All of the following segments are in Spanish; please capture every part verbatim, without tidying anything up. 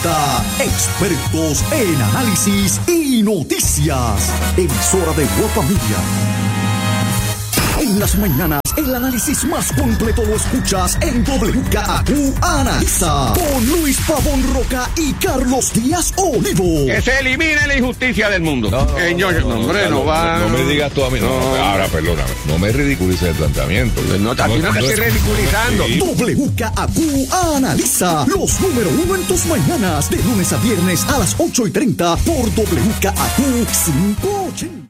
presenta Expertos en Análisis y Noticias. Emisora de Guapa Media. En las mañanas, el análisis más completo lo escuchas en W K A Q Analiza, con Luis Pavón Roca y Carlos Díaz Olivo. Que se elimine la injusticia del mundo. No, no, eh, yo, no, no, hombre, no, no, no va. No me digas tú a mí. No, No. no, ahora, perdóname. No me ridiculices el planteamiento. No, a ti no te estoy ridiculizando. Sí. W K A Q Analiza, los número uno en tus mañanas, de lunes a viernes a las ocho y treinta por W K A Q quinientos ochenta.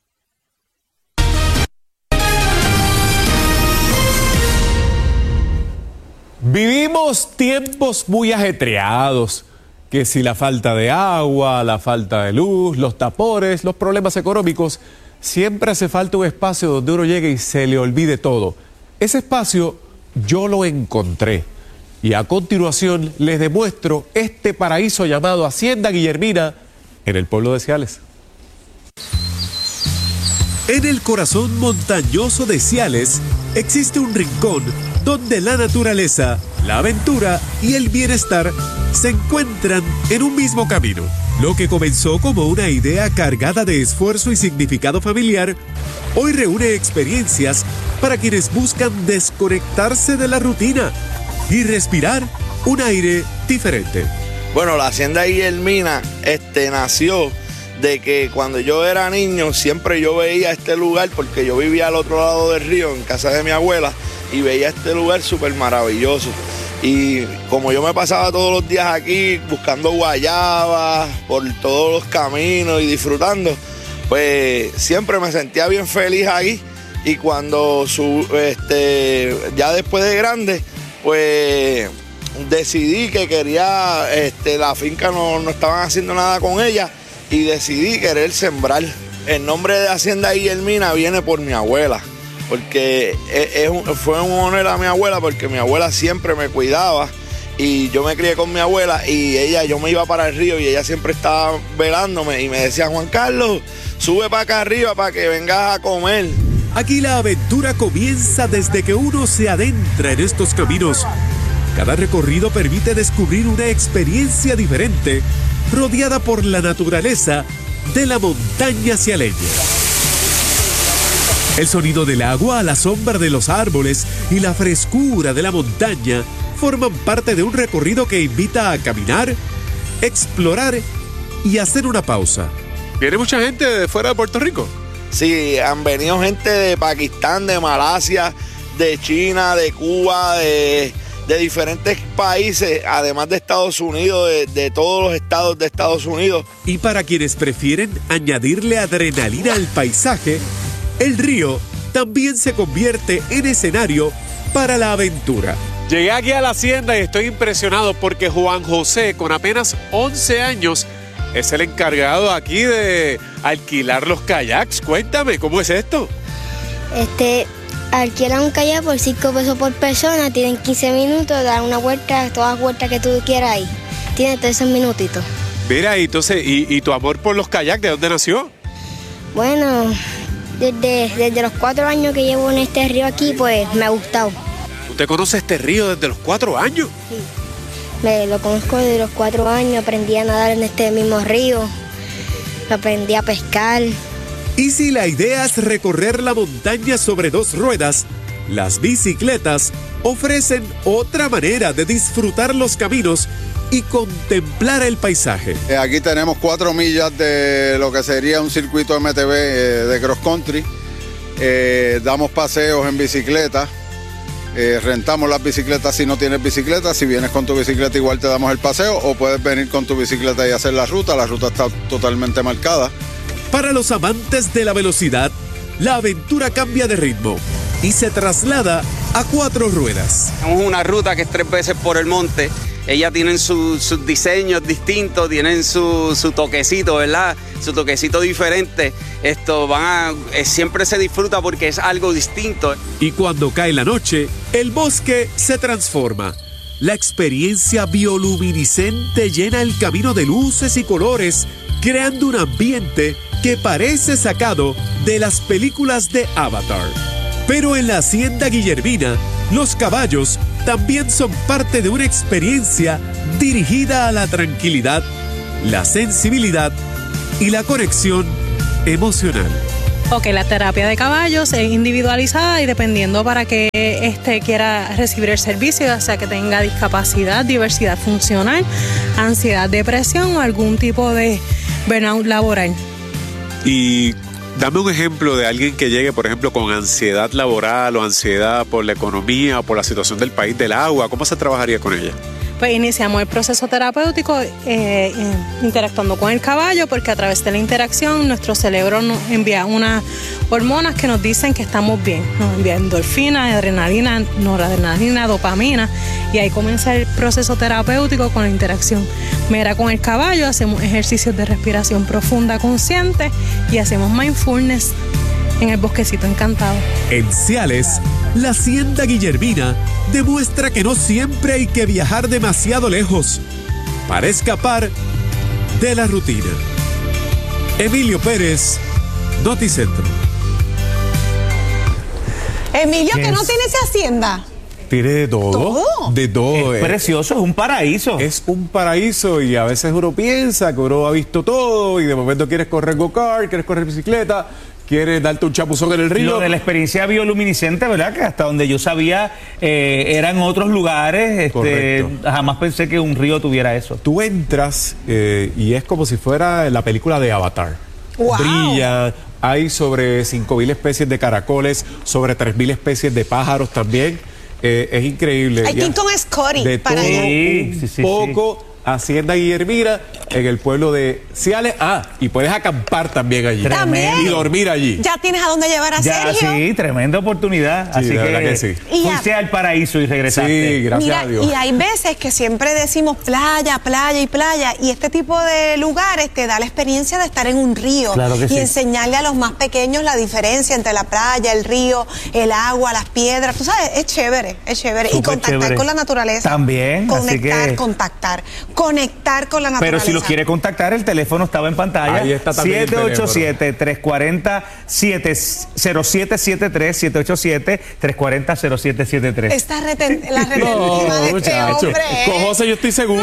Vivimos tiempos muy ajetreados, que si la falta de agua, la falta de luz, los tapones, los problemas económicos, siempre hace falta un espacio donde uno llegue y se le olvide todo. Ese espacio yo lo encontré y a continuación les demuestro este paraíso llamado Hacienda Guillermina en el pueblo de Ciales. En el corazón montañoso de Ciales existe un rincón donde la naturaleza, la aventura y el bienestar se encuentran en un mismo camino. Lo que comenzó como una idea cargada de esfuerzo y significado familiar, hoy reúne experiencias para quienes buscan desconectarse de la rutina y respirar un aire diferente. Bueno, la Hacienda Guillermina este, nació de que cuando yo era niño siempre yo veía este lugar, porque yo vivía al otro lado del río, en casa de mi abuela, y veía este lugar súper maravilloso. Y como yo me pasaba todos los días aquí buscando guayabas por todos los caminos y disfrutando, pues siempre me sentía bien feliz aquí. Y cuando su, este, ya después de grande, pues decidí que quería, este, la finca no, no estaban haciendo nada con ella, y decidí querer sembrar. El nombre de Hacienda Guillermina viene por mi abuela, porque es, es un, fue un honor a mi abuela, porque mi abuela siempre me cuidaba y yo me crié con mi abuela, y ella, yo me iba para el río y ella siempre estaba velándome y me decía: Juan Carlos, sube para acá arriba para que vengas a comer. Aquí la aventura comienza desde que uno se adentra en estos caminos. Cada recorrido permite descubrir una experiencia diferente, rodeada por la naturaleza de la montaña cialeña. El sonido del agua a la sombra de los árboles y la frescura de la montaña forman parte de un recorrido que invita a caminar, explorar y hacer una pausa. ¿Viene mucha gente de fuera de Puerto Rico? Sí, han venido gente de Pakistán, de Malasia, de China, de Cuba, de... de diferentes países, además de Estados Unidos, de, de todos los estados de Estados Unidos. Y para quienes prefieren añadirle adrenalina al paisaje, el río también se convierte en escenario para la aventura. Llegué aquí a la hacienda y estoy impresionado porque Juan José, con apenas once años, es el encargado aquí de alquilar los kayaks. Cuéntame, ¿cómo es esto? Este... Alquilan un kayak por cinco pesos por persona, tienen quince minutos, dan una vuelta, todas las vueltas que tú quieras ahí. Tienes todos esos minutitos. Mira, y entonces, ¿y, y tu amor por los kayaks, de dónde nació? Bueno, desde, desde los cuatro años que llevo en este río aquí, pues me ha gustado. ¿Usted conoce este río desde los cuatro años? Sí. Me lo conozco desde los cuatro años, aprendí a nadar en este mismo río, aprendí a pescar. Y si la idea es recorrer la montaña sobre dos ruedas, las bicicletas ofrecen otra manera de disfrutar los caminos y contemplar el paisaje. Aquí tenemos cuatro millas de lo que sería un circuito M T B eh, de cross country. Eh, damos paseos en bicicleta. Eh, rentamos las bicicletas si no tienes bicicleta. Si vienes con tu bicicleta, igual te damos el paseo, o puedes venir con tu bicicleta y hacer la ruta. La ruta está totalmente marcada. Para los amantes de la velocidad, la aventura cambia de ritmo y se traslada a cuatro ruedas. Tenemos una ruta que es tres veces por el monte. Ellas tienen sus su diseños distintos, tienen su, su toquecito, ¿verdad? Su toquecito diferente. Esto van a, eh, siempre se disfruta porque es algo distinto. Y cuando cae la noche, el bosque se transforma. La experiencia bioluminiscente llena el camino de luces y colores, creando un ambiente que parece sacado de las películas de Avatar. Pero en la Hacienda Guillermina, los caballos también son parte de una experiencia dirigida a la tranquilidad, la sensibilidad y la conexión emocional. Ok, la terapia de caballos es individualizada y dependiendo para que este quiera recibir el servicio, ya sea que tenga discapacidad, diversidad funcional, ansiedad, depresión o algún tipo de burnout laboral. Y dame un ejemplo de alguien que llegue, por ejemplo, con ansiedad laboral o ansiedad por la economía o por la situación del país del agua. ¿Cómo se trabajaría con ella? Pues iniciamos el proceso terapéutico eh, eh, interactuando con el caballo, porque a través de la interacción nuestro cerebro nos envía unas hormonas que nos dicen que estamos bien. Nos envía endorfina, adrenalina, noradrenalina, dopamina, y ahí comienza el proceso terapéutico con la interacción. Mira, con el caballo hacemos ejercicios de respiración profunda consciente y hacemos mindfulness en el bosquecito encantado. En Ciales, la Hacienda Guillermina demuestra que no siempre hay que viajar demasiado lejos para escapar de la rutina. Emilio Pérez, Noticentro. Emilio, que no tiene esa hacienda. Tiene de todo, ¿Todo? de todo. Es precioso, es un paraíso. Es un paraíso y a veces uno piensa que uno ha visto todo y de momento quieres correr go-kart, quieres correr bicicleta, quieres darte un chapuzón en el río. Lo de la experiencia bioluminiscente, ¿verdad? Que hasta donde yo sabía eh, eran otros lugares. Este, jamás pensé que un río tuviera eso. Tú entras eh, y es como si fuera la película de Avatar. Wow. Brilla, hay sobre cinco mil especies de caracoles, sobre tres mil especies de pájaros también. Eh, es increíble. Hay que ir con Scotty de para todo allá. un Sí, sí, poco. Sí. Hacienda Guillermina, en el pueblo de Ciales. Ah, y puedes acampar también allí. También. Y dormir allí. Ya tienes a dónde llevar a Ya, Sergio. sí, tremenda oportunidad. Sí, Así de que, verdad que sí. Y ya- fuiste al paraíso y regresaste. Sí, gracias Mira, a Dios. y hay veces que siempre decimos playa, playa y playa, y este tipo de lugares te da la experiencia de estar en un río. Claro que y sí. enseñarle a los más pequeños la diferencia entre la playa, el río, el agua, las piedras. Tú sabes, es chévere, es chévere. y Súper contactar chévere. con la naturaleza. También, así Conectar, que- contactar. Conectar con la naturaleza. Pero si los quiere contactar, el teléfono estaba en pantalla. Ahí está también el siete ocho siete, tres cuatro cero, cero siete siete tres, siete ocho siete, tres cuatro cero, cero siete siete tres. Esta reten la retentiva No, de este muchacho. hombre. ¿eh? Con José yo estoy seguro.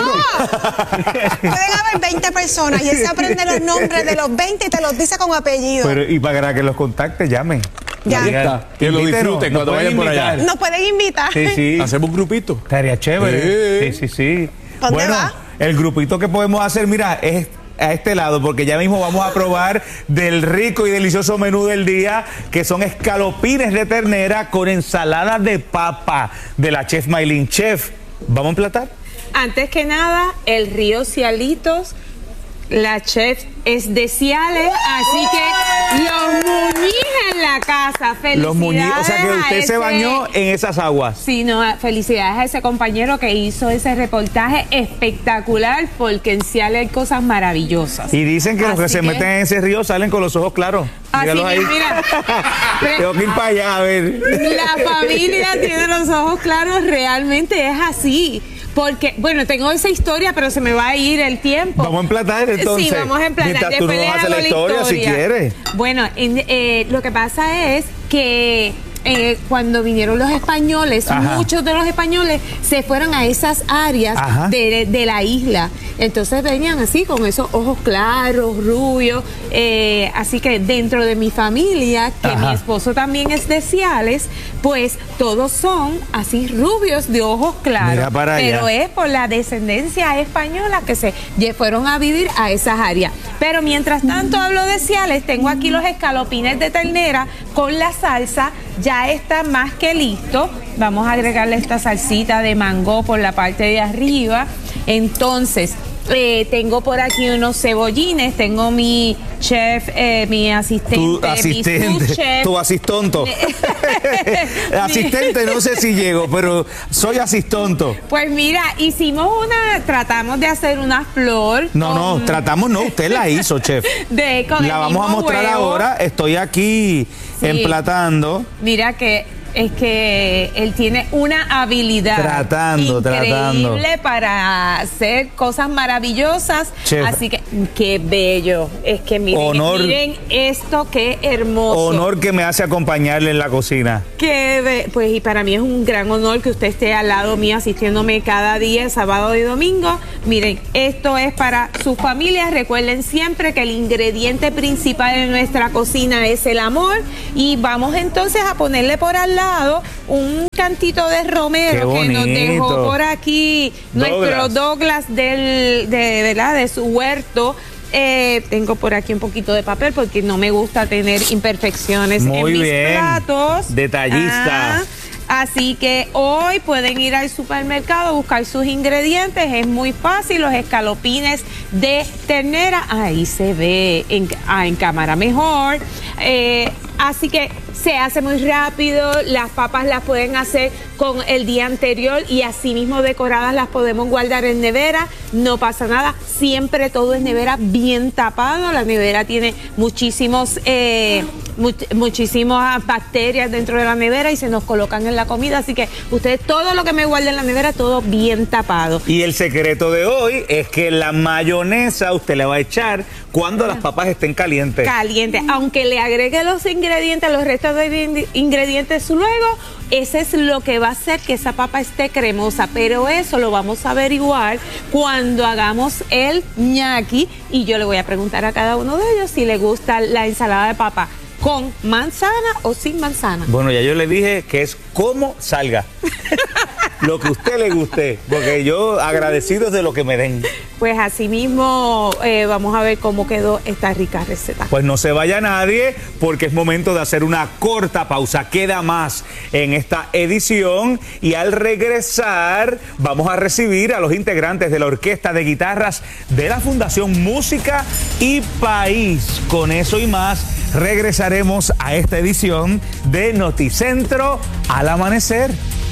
Pueden haber veinte personas y él se aprende los nombres de los veinte y te los dice con apellido. Pero, y para que los contacte, llamen. Ya. Ahí está. Que lo Invítenos, disfruten nos cuando pueden vayan por allá. invitar. Nos pueden invitar. Sí, sí. Hacemos un grupito. Estaría chévere. Sí. Sí, sí, sí. ¿Dónde Bueno, va? el grupito que podemos hacer, mira, es a este lado, porque ya mismo vamos a probar del rico y delicioso menú del día, que son escalopines de ternera con ensalada de papa de la chef Maylin. Chef, ¿vamos a emplatar? Antes que nada, el río Cialitos, la chef es de Ciales, así que los muñiz en la casa. Felicidades. Los muñiz, o sea que a usted se ese- bañó en esas aguas. Sí, no, felicidades a ese compañero que hizo ese reportaje espectacular, porque en Ciales hay cosas maravillosas. Y dicen que los que Así se meten en ese río salen con los ojos claros. Así Míralos ahí. que, mira, Tengo que ir para allá a ver. la familia tiene los ojos claros, realmente es así. Porque, bueno, tengo esa historia, pero se me va a ir el tiempo. Vamos a emplatar entonces. Sí, vamos a emplatar. Mientras tú Después nos le haces hago la la historia, si quieres. Bueno, en- eh, lo que pasa es que eh, cuando vinieron los españoles, Ajá. muchos de los españoles se fueron a esas áreas Ajá. de, de la isla. Entonces venían así, con esos ojos claros, rubios. eh, así que dentro de mi familia, que Ajá. mi esposo también es de Ciales, pues todos son así rubios de ojos claros. Mira para allá. Pero es por la descendencia española que se lle- fueron a vivir a esas áreas. Pero mientras tanto hablo de Ciales, tengo aquí los escalopines de ternera con la salsa. Ya está más que listo. Vamos a agregarle esta salsita de mango por la parte de arriba. Entonces, eh, tengo por aquí unos cebollines, tengo mi chef, eh, mi asistente, Tu mi asistente, sous chef. tu asistonto. Asistente, no sé si llego, pero soy asistonto. Pues mira, hicimos una, tratamos de hacer una flor. No, no, con- tratamos, no, usted la hizo, chef. de, con La el vamos a mismo mostrar huevo. ahora. Estoy aquí Sí. emplatando. Mira que es que él tiene una habilidad Tratando, increíble tratando. para hacer cosas maravillosas. Chef. Así que qué bello. Es que miren, Honor. miren esto, qué hermoso. Honor que me hace acompañarle en la cocina. Qué be- pues y para mí es un gran honor que usted esté al lado mío asistiéndome cada día, sábado y domingo. Miren, esto es para sus familias. Recuerden siempre que el ingrediente principal en nuestra cocina es el amor, y vamos entonces a ponerle por al lado un cantito de romero que nos dejó por aquí nuestro Douglas, Douglas del, de, ¿verdad? de su huerto. Eh, tengo por aquí un poquito de papel porque no me gusta tener imperfecciones Muy en mis bien. platos. Detallista. Ah, así que hoy pueden ir al supermercado a buscar sus ingredientes. Es muy fácil. Los escalopines de ternera, ahí se ve en, ah, en cámara mejor. Eh, así que se hace muy rápido. Las papas las pueden hacer con el día anterior y así mismo decoradas las podemos guardar en nevera. No pasa nada. Siempre todo es nevera bien tapado. La nevera tiene muchísimos eh, much, muchísimas bacterias dentro de la nevera y se nos colocan en la comida. Así que ustedes todo lo que me guarden en la nevera, todo bien tapado. Y el secreto de hoy es que la mayonesa usted le va a echar cuando las papas estén calientes. Caliente. Aunque le agregue los ingredientes, los restos de ingredientes luego, ese es lo que va a hacer que esa papa esté cremosa. Pero eso lo vamos a averiguar cuando hagamos el ñaqui. Y yo le voy a preguntar a cada uno de ellos si le gusta la ensalada de papa con manzana o sin manzana. Bueno, ya yo le dije que es como salga. Lo que a usted le guste, porque yo agradecido de lo que me den. Pues así mismo eh, vamos a ver cómo quedó esta rica receta. Pues no se vaya nadie, porque es momento de hacer una corta pausa. Queda más en esta edición y al regresar vamos a recibir a los integrantes de la Orquesta de Guitarras de la Fundación Música y País. Con eso y más regresaremos a esta edición de Noticentro al amanecer.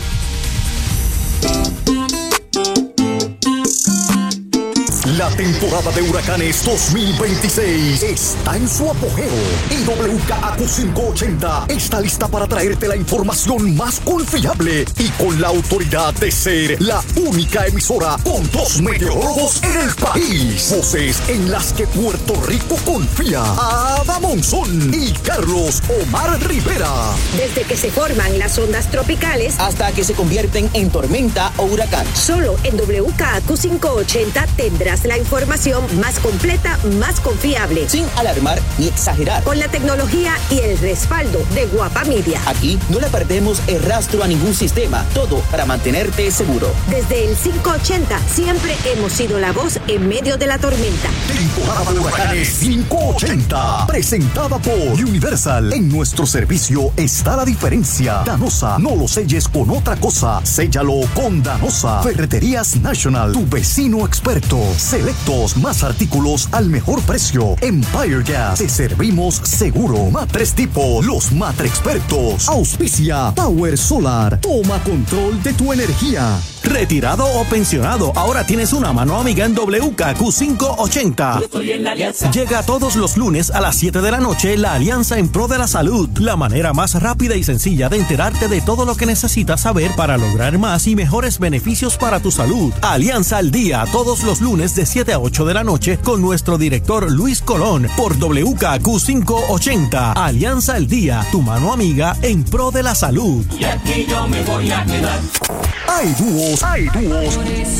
La temporada de huracanes dos mil veintiséis está en su apogeo y W K A Q cinco ochenta está lista para traerte la información más confiable y con la autoridad de ser la única emisora con dos meteorólogos en el país. Voces en las que Puerto Rico confía. Ada Monzón y Carlos Omar Rivera. Desde que se forman las ondas tropicales hasta que se convierten en tormenta o huracán. Solo en W K A Q cinco ochenta tendrás la información más completa, más confiable. Sin alarmar ni exagerar. Con la tecnología y el respaldo de Guapa Media. Aquí no le perdemos el rastro a ningún sistema. Todo para mantenerte seguro. Desde el quinientos ochenta siempre hemos sido la voz en medio de la tormenta. Temporada de huracanes quinientos ochenta. Presentada por Universal. En nuestro servicio está la diferencia. Danosa, no lo selles con otra cosa. Séllalo con Danosa. Ferreterías National, tu vecino experto. Selectos, más artículos al mejor precio. Empire Gas, te servimos seguro. Matres Tipo, los Matre Expertos. Auspicia Power Solar. Toma control de tu energía. Retirado o pensionado, ahora tienes una mano amiga en W K Q cinco ochenta. Yo estoy en la Alianza. Llega todos los lunes a las siete de la noche la Alianza en Pro de la Salud. La manera más rápida y sencilla de enterarte de todo lo que necesitas saber para lograr más y mejores beneficios para tu salud. Alianza al Día, todos los lunes de siete a ocho de la noche con nuestro director Luis Colón por W K Q cinco ochenta. Alianza al Día, tu mano amiga en Pro de la Salud. Y aquí yo me voy a quedar. Hay dúos, hay dúos